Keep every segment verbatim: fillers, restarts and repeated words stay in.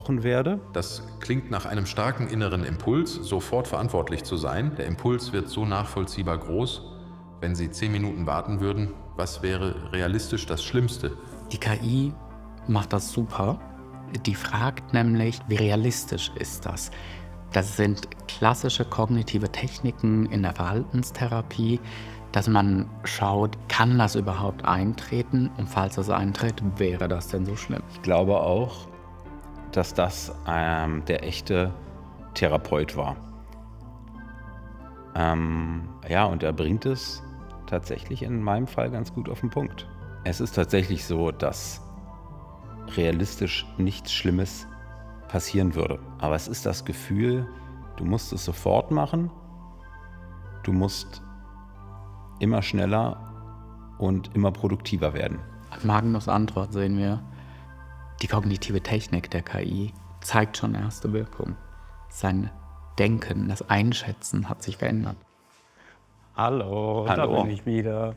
werde. Das klingt nach einem starken inneren Impuls, sofort verantwortlich zu sein. Der Impuls wird so nachvollziehbar groß, wenn Sie zehn Minuten warten würden. Was wäre realistisch das Schlimmste? Die K I macht das super. Die fragt nämlich, wie realistisch ist das? Das sind klassische kognitive Techniken in der Verhaltenstherapie, dass man schaut, kann das überhaupt eintreten? Und falls das eintritt, wäre das denn so schlimm? Ich glaube auch, dass das ähm, der echte Therapeut war. Ähm, ja, und er bringt es tatsächlich in meinem Fall ganz gut auf den Punkt. Es ist tatsächlich so, dass realistisch nichts Schlimmes passieren würde. Aber es ist das Gefühl, du musst es sofort machen, du musst immer schneller und immer produktiver werden. An Magnus' Antwort sehen wir, die kognitive Technik der K I zeigt schon erste Wirkung. Sein Denken, das Einschätzen hat sich verändert. Hallo, Hallo. da bin ich wieder.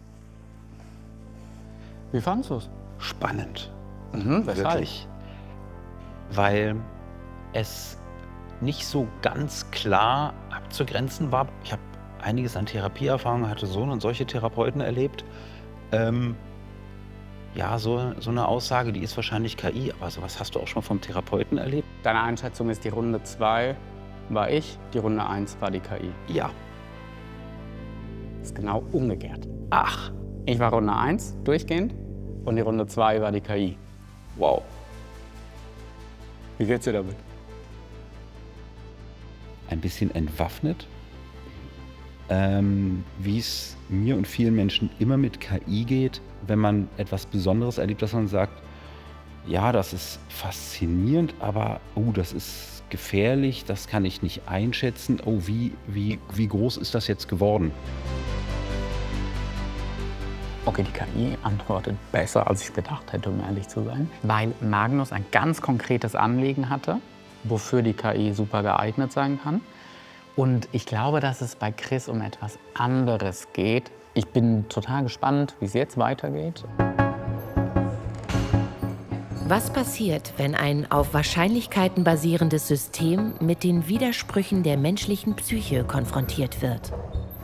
Wie fandest du es? Spannend. Mhm, weshalb? Wirklich. Weil es nicht so ganz klar abzugrenzen war. Ich habe einiges an Therapieerfahrung, hatte so und solche Therapeuten erlebt. Ähm, ja, so, so eine Aussage, die ist wahrscheinlich K I, aber sowas hast du auch schon mal vom Therapeuten erlebt? Deine Einschätzung ist, die Runde zwei war ich, die Runde eins war die K I. Ja. Das ist genau umgekehrt. Ach, Ich war Runde eins durchgehend und die Runde zwei war die K I. wow. Wie geht's dir damit? Ein bisschen entwaffnet, ähm, wie es mir und vielen Menschen immer mit K I geht, wenn man etwas Besonderes erlebt, dass man sagt, ja, das ist faszinierend, aber oh, das ist gefährlich, das kann ich nicht einschätzen. Oh, wie, wie, wie groß ist das jetzt geworden? Okay, die K I antwortet besser, als ich gedacht hätte, um ehrlich zu sein. Weil Magnus ein ganz konkretes Anliegen hatte, wofür die K I super geeignet sein kann. Und ich glaube, dass es bei Chris um etwas anderes geht. Ich bin total gespannt, wie es jetzt weitergeht. Was passiert, wenn ein auf Wahrscheinlichkeiten basierendes System mit den Widersprüchen der menschlichen Psyche konfrontiert wird?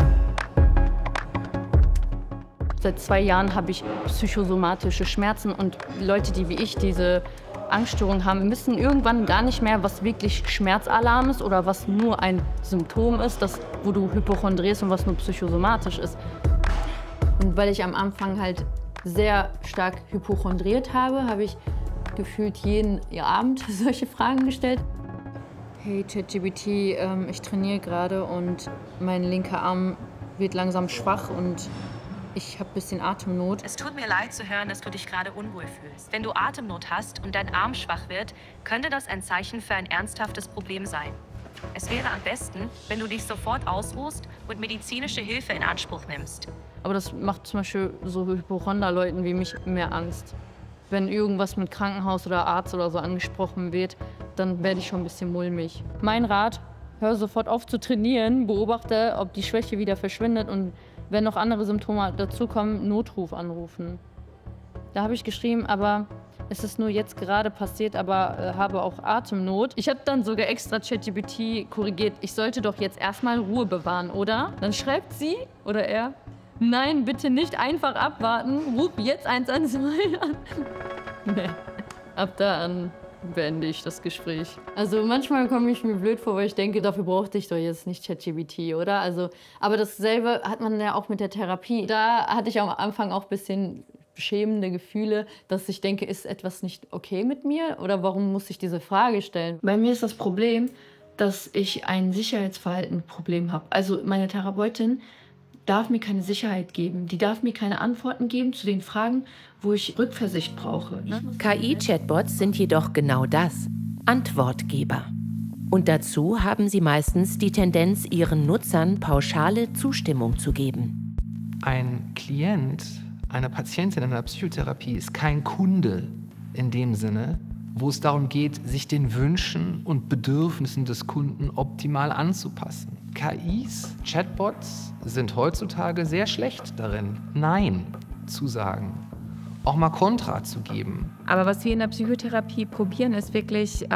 Seit zwei Jahren habe ich psychosomatische Schmerzen und Leute, die wie ich diese Angststörung haben, wissen irgendwann gar nicht mehr, was wirklich Schmerzalarm ist oder was nur ein Symptom ist, das, wo du hypochondrierst und was nur psychosomatisch ist. Und weil ich am Anfang halt sehr stark hypochondriert habe, habe ich gefühlt jeden Abend solche Fragen gestellt. Hey ChatGPT, ähm, ich trainiere gerade und mein linker Arm wird langsam schwach und ich habe ein bisschen Atemnot. Es tut mir leid zu hören, dass du dich gerade unwohl fühlst. Wenn du Atemnot hast und dein Arm schwach wird, könnte das ein Zeichen für ein ernsthaftes Problem sein. Es wäre am besten, wenn du dich sofort ausruhst und medizinische Hilfe in Anspruch nimmst. Aber das macht zum Beispiel so Hypochonder-Leuten wie mich mehr Angst. Wenn irgendwas mit Krankenhaus oder Arzt oder so angesprochen wird, dann werde ich schon ein bisschen mulmig. Mein Rat, hör sofort auf zu trainieren, beobachte, ob die Schwäche wieder verschwindet und wenn noch andere Symptome dazukommen, Notruf anrufen. Da habe ich geschrieben, aber es ist nur jetzt gerade passiert, aber äh, habe auch Atemnot. Ich habe dann sogar extra ChatGPT korrigiert. Ich sollte doch jetzt erstmal Ruhe bewahren, oder? Dann schreibt sie oder er, nein, bitte nicht einfach abwarten, ruf jetzt eins eins zwei an. Nee, ab da an beende ich das Gespräch. Also manchmal komme ich mir blöd vor, weil ich denke, dafür brauchte ich doch jetzt nicht ChatGPT, oder? Also, aber dasselbe hat man ja auch mit der Therapie. Da hatte ich am Anfang auch ein bisschen schämende Gefühle, dass ich denke, ist etwas nicht okay mit mir? Oder warum muss ich diese Frage stellen? Bei mir ist das Problem, dass ich ein Sicherheitsverhalten-Problem habe. Also meine Therapeutin darf mir keine Sicherheit geben. Die darf mir keine Antworten geben zu den Fragen, wo ich Rückversicht brauche. K I-Chatbots sind jedoch genau das, Antwortgeber. Und dazu haben sie meistens die Tendenz, ihren Nutzern pauschale Zustimmung zu geben. Ein Klient, eine Patientin in einer Psychotherapie ist kein Kunde in dem Sinne, wo es darum geht, sich den Wünschen und Bedürfnissen des Kunden optimal anzupassen. K Is, Chatbots sind heutzutage sehr schlecht darin, Nein zu sagen auch mal Kontra zu geben. Aber was wir in der Psychotherapie probieren, ist wirklich